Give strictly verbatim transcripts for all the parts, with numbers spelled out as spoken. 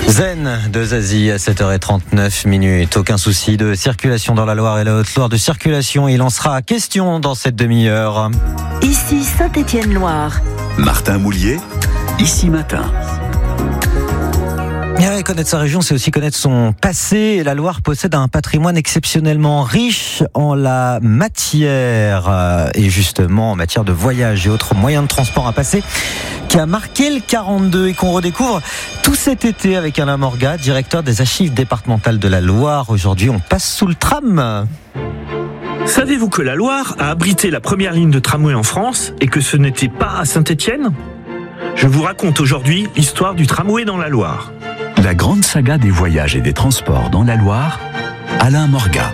Zen de Zazie à sept heures trente-neuf minutes. Aucun souci de circulation dans la Loire et la Haute-Loire. De circulation, il en sera question dans cette demi-heure. Ici Saint-Étienne-Loire. Martin Moulier, Ici Matin. Et connaître sa région, c'est aussi connaître son passé. La Loire possède un patrimoine exceptionnellement riche en la matière, et justement en matière de voyage et autres moyens de transport à passer, qui a marqué le quarante-deux et qu'on redécouvre tout cet été avec Alain Morgat, directeur des archives départementales de la Loire. Aujourd'hui, on passe sous le tram. Savez-vous que la Loire a abrité la première ligne de tramway en France et que ce n'était pas à Saint-Étienne ? Je vous raconte aujourd'hui l'histoire du tramway dans la Loire. La grande saga des voyages et des transports dans la Loire, Alain Morgat.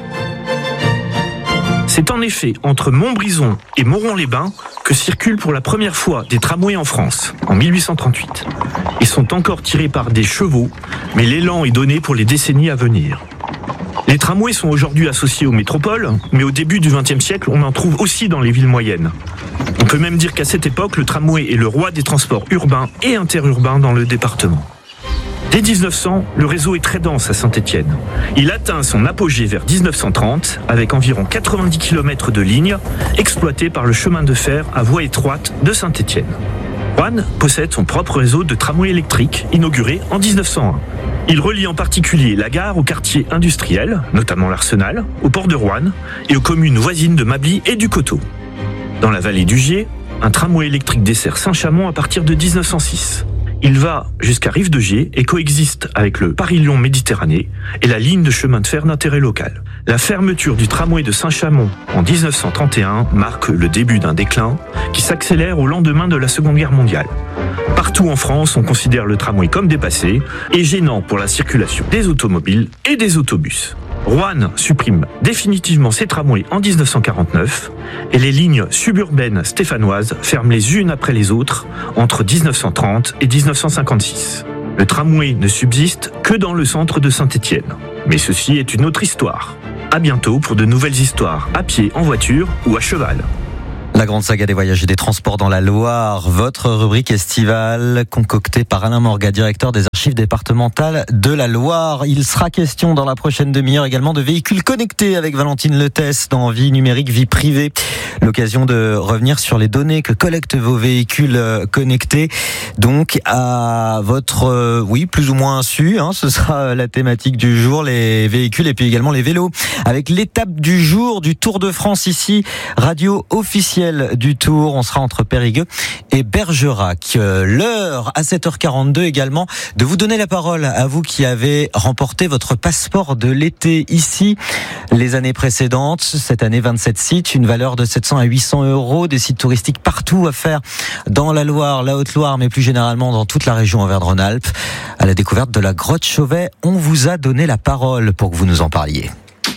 C'est en effet entre Montbrison et Moron-les-Bains que circulent pour la première fois des tramways en France, en mille huit cent trente-huit. Ils sont encore tirés par des chevaux, mais l'élan est donné pour les décennies à venir. Les tramways sont aujourd'hui associés aux métropoles, mais au début du vingtième siècle, on en trouve aussi dans les villes moyennes. On peut même dire qu'à cette époque, le tramway est le roi des transports urbains et interurbains dans le département. Dès dix-neuf cents, le réseau est très dense à Saint-Étienne. Il atteint son apogée vers dix-neuf cent trente, avec environ quatre-vingt-dix kilomètres de lignes exploitées par le chemin de fer à voie étroite de Saint-Étienne. Roanne possède son propre réseau de tramway électrique, inauguré en dix-neuf cent un. Il relie en particulier la gare au quartier industriel, notamment l'Arsenal, au port de Roanne et aux communes voisines de Mably et du Coteau. Dans la vallée du Gier, un tramway électrique dessert Saint-Chamond à partir de dix-neuf cent six. Il va jusqu'à Rive de Gier et coexiste avec le Paris-Lyon Méditerranée et la ligne de chemin de fer d'intérêt local. La fermeture du tramway de Saint-Chamond en dix-neuf cent trente et un marque le début d'un déclin qui s'accélère au lendemain de la Seconde Guerre mondiale. Partout en France, on considère le tramway comme dépassé et gênant pour la circulation des automobiles et des autobus. Roanne supprime définitivement ses tramways en dix-neuf cent quarante-neuf et les lignes suburbaines stéphanoises ferment les unes après les autres entre dix-neuf cent trente et dix-neuf cent cinquante-six. Le tramway ne subsiste que dans le centre de Saint-Étienne. Mais ceci est une autre histoire. À bientôt pour de nouvelles histoires à pied, en voiture ou à cheval. La grande saga des voyages et des transports dans la Loire, votre rubrique estivale concoctée par Alain Morgat, directeur des archives départementales de la Loire. Il sera question dans la prochaine demi-heure également de véhicules connectés avec Valentine Letès dans Vie numérique, vie privée. L'occasion de revenir sur les données que collectent vos véhicules connectés. Donc à votre, oui, plus ou moins insu, hein, ce sera la thématique du jour, les véhicules et puis également les vélos. Avec l'étape du jour du Tour de France ici, radio officielle du Tour, on sera entre Périgueux et Bergerac. L'heure à sept heures quarante-deux également de vous donner la parole à vous qui avez remporté votre passeport de l'été ici les années précédentes. Cette année, vingt-sept sites, une valeur de sept cents à huit cents euros, des sites touristiques partout à faire dans la Loire, la Haute-Loire, mais plus généralement dans toute la région Auvergne-Rhône-Alpes. À la découverte de la grotte Chauvet, on vous a donné la parole pour que vous nous en parliez.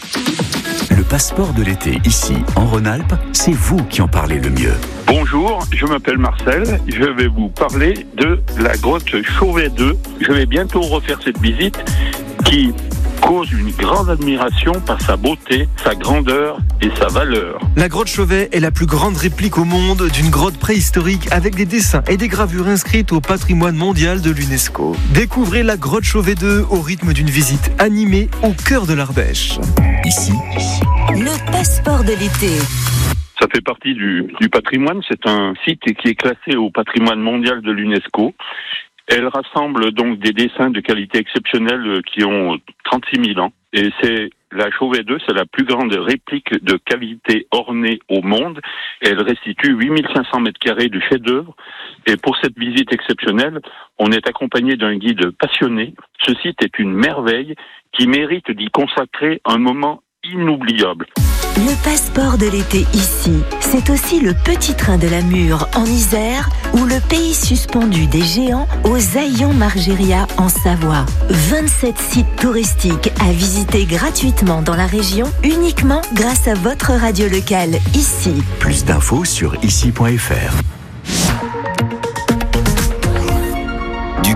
Le passeport de l'été, ici, en Rhône-Alpes, c'est vous qui en parlez le mieux. Bonjour, je m'appelle Marcel, je vais vous parler de la grotte Chauvet deux. Je vais bientôt refaire cette visite qui cause une grande admiration par sa beauté, sa grandeur et sa valeur. La grotte Chauvet est la plus grande réplique au monde d'une grotte préhistorique avec des dessins et des gravures inscrites au patrimoine mondial de l'UNESCO. Découvrez la grotte Chauvet deux au rythme d'une visite animée au cœur de l'Ardèche. Ici, Le passeport de l'été. Ça fait partie du, du patrimoine, c'est un site qui est classé au patrimoine mondial de l'UNESCO. Elle rassemble donc des dessins de qualité exceptionnelle qui ont trente-six mille ans. Et c'est la Chauvet deux, c'est la plus grande réplique de cavité ornée au monde. Et elle restitue huit mille cinq cents mètres carrés de chef-d'œuvre. Et pour cette visite exceptionnelle, on est accompagné d'un guide passionné. Ce site est une merveille qui mérite d'y consacrer un moment inoubliable. Le passeport de l'été ici, c'est aussi le petit train de la Mure en Isère ou le pays suspendu des géants aux Aillons-Margéria en Savoie. vingt-sept sites touristiques à visiter gratuitement dans la région uniquement grâce à votre radio locale ici. plus d'infos sur ici point f r. Du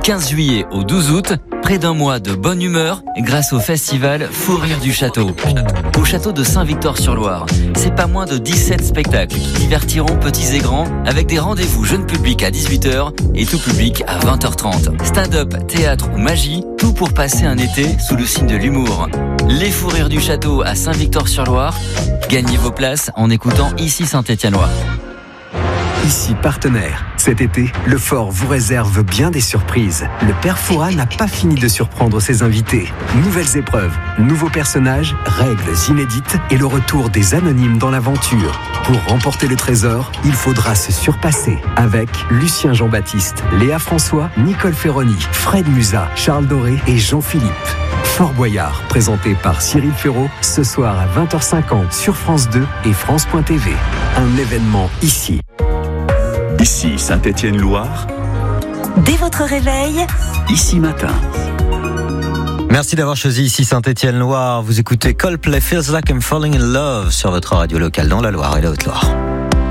quinze juillet au douze août, près d'un mois de bonne humeur grâce au festival Fou Rire du Château. Au château de Saint-Victor-sur-Loire, c'est pas moins de dix-sept spectacles qui divertiront petits et grands avec des rendez-vous jeunes publics à dix-huit heures et tout public à vingt heures trente. Stand-up, théâtre ou magie, tout pour passer un été sous le signe de l'humour. Les Fous Rires du Château à Saint-Victor-sur-Loire. Gagnez vos places en écoutant Ici Saint-Étienne-Loire. Ici partenaire. Cet été, le Fort vous réserve bien des surprises. Le Père Fouras n'a pas fini de surprendre ses invités. Nouvelles épreuves, nouveaux personnages, règles inédites et le retour des anonymes dans l'aventure. Pour remporter le trésor, il faudra se surpasser avec Lucien Jean-Baptiste, Léa François, Nicole Ferroni, Fred Musa, Charles Doré et Jean-Philippe. Fort Boyard, présenté par Cyril Ferraud, ce soir à vingt heures cinquante sur France deux et France point T V. Un événement ici. Ici Saint-Étienne-Loire. Dès votre réveil, Ici matin. Merci d'avoir choisi Ici Saint-Étienne-Loire. Vous écoutez Coldplay Feels Like I'm Falling in Love sur votre radio locale dans la Loire et la Haute-Loire.